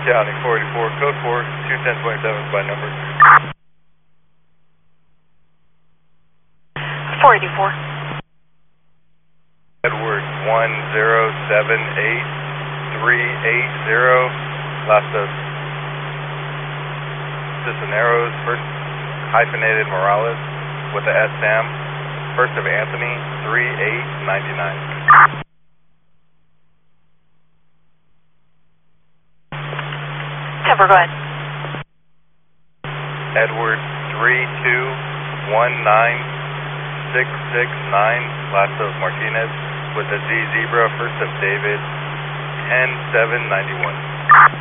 County 484, code 4, 21027 by number. 484. Edward 1078380, last of Cisneros, first hyphenated Morales with the S Sam, first of Anthony 3899. 10-4, go ahead. Edward 3219669, last of Martinez with the Z Zebra, first of David 10791.